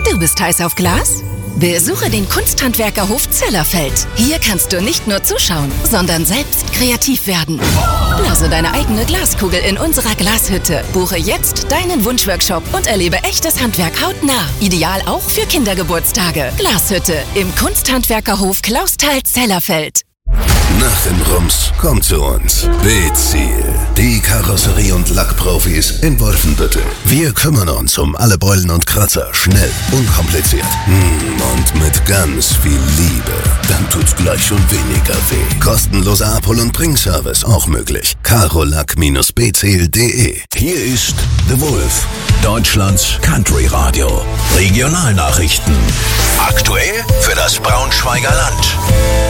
Du bist heiß auf Glas? Besuche den Kunsthandwerkerhof Zellerfeld. Hier kannst du nicht nur zuschauen, sondern selbst kreativ werden. Blase deine eigene Glaskugel in unserer Glashütte. Buche jetzt deinen Wunschworkshop und erlebe echtes Handwerk hautnah. Ideal auch für Kindergeburtstage. Glashütte im Kunsthandwerkerhof Clausthal-Zellerfeld. Nach dem Rums kommt zu uns B-Ziel, die Karosserie- und Lackprofis in Wolfenbüttel. Wir kümmern uns um alle Beulen und Kratzer, schnell, unkompliziert und mit ganz viel Liebe. Dann tut's gleich schon weniger weh. Kostenloser Abhol- und Bringservice auch möglich. karolack-bziel.de. Hier ist The Wolf, Deutschlands Country Radio. Regionalnachrichten. Aktuell für das Braunschweiger Land.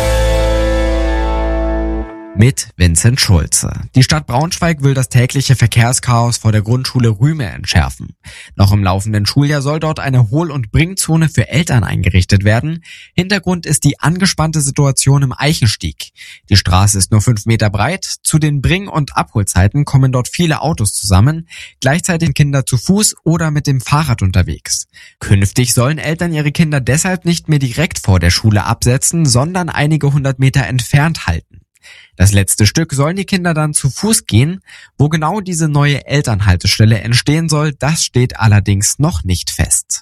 Mit Vincent Schulze. Die Stadt Braunschweig will das tägliche Verkehrschaos vor der Grundschule Rüme entschärfen. Noch im laufenden Schuljahr soll dort eine Hohl- und Bringzone für Eltern eingerichtet werden. Hintergrund ist die angespannte Situation im Eichenstieg. Die Straße ist nur 5 Meter breit. Zu den Bring- und Abholzeiten kommen dort viele Autos zusammen. Gleichzeitig sind Kinder zu Fuß oder mit dem Fahrrad unterwegs. Künftig sollen Eltern ihre Kinder deshalb nicht mehr direkt vor der Schule absetzen, sondern einige 100 Meter entfernt halten. Das letzte Stück sollen die Kinder dann zu Fuß gehen. Wo genau diese neue Elternhaltestelle entstehen soll, das steht allerdings noch nicht fest.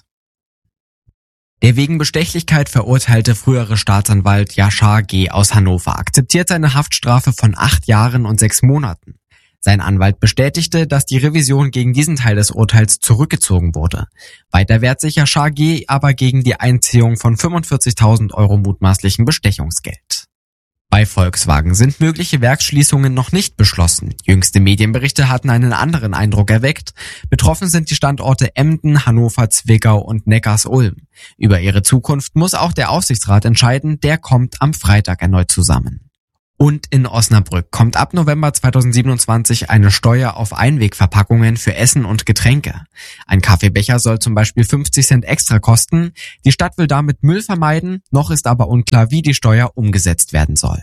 Der wegen Bestechlichkeit verurteilte frühere Staatsanwalt Yashar G. aus Hannover akzeptiert seine Haftstrafe von 8 Jahren und 6 Monaten. Sein Anwalt bestätigte, dass die Revision gegen diesen Teil des Urteils zurückgezogen wurde. Weiter wehrt sich Yashar G. aber gegen die Einziehung von 45.000 € mutmaßlichen Bestechungsgeld. Bei Volkswagen sind mögliche Werksschließungen noch nicht beschlossen. Jüngste Medienberichte hatten einen anderen Eindruck erweckt. Betroffen sind die Standorte Emden, Hannover, Zwickau und Neckarsulm. Über ihre Zukunft muss auch der Aufsichtsrat entscheiden, der kommt am Freitag erneut zusammen. Und in Osnabrück kommt ab November 2027 eine Steuer auf Einwegverpackungen für Essen und Getränke. Ein Kaffeebecher soll zum Beispiel 50 Cent extra kosten. Die Stadt will damit Müll vermeiden, noch ist aber unklar, wie die Steuer umgesetzt werden soll.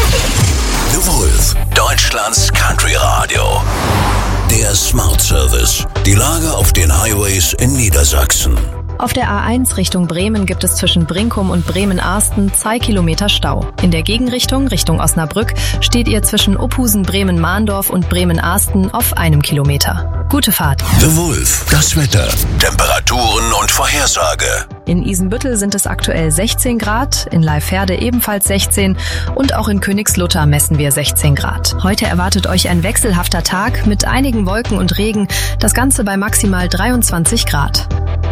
The Wolf, Deutschlands Country Radio. Der Smart Service. Die Lage auf den Highways in Niedersachsen. Auf der A1 Richtung Bremen gibt es zwischen Brinkum und Bremen-Arsten 2 Kilometer Stau. In der Gegenrichtung, Richtung Osnabrück, steht ihr zwischen Uphusen, Bremen-Mahndorf und Bremen-Arsten auf 1 Kilometer. Gute Fahrt. The Wolf, das Wetter, Temperaturen und Vorhersage. In Isenbüttel sind es aktuell 16 Grad, in Leiferde ebenfalls 16 und auch in Königslutter messen wir 16 Grad. Heute erwartet euch ein wechselhafter Tag mit einigen Wolken und Regen, das Ganze bei maximal 23 Grad.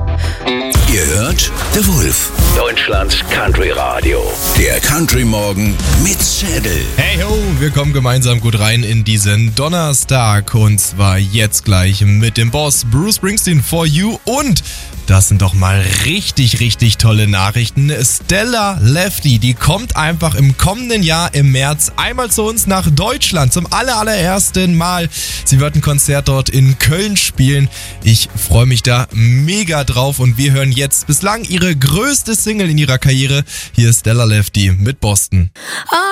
Ihr hört The Wolf, Deutschlands Country Radio. Der Country Morgen mit Zettel. Hey ho, wir kommen gemeinsam gut rein in diesen Donnerstag und zwar jetzt gleich mit dem Boss Bruce Springsteen for You und das sind doch mal richtig, richtig tolle Nachrichten. Stella Lefty, die kommt einfach im kommenden Jahr im März einmal zu uns nach Deutschland zum allerersten Mal. Sie wird ein Konzert dort in Köln spielen. Ich freue mich da mega drauf und wir hören jetzt bislang ihre größte Single in ihrer Karriere. Hier ist Stella Lefty mit Boston.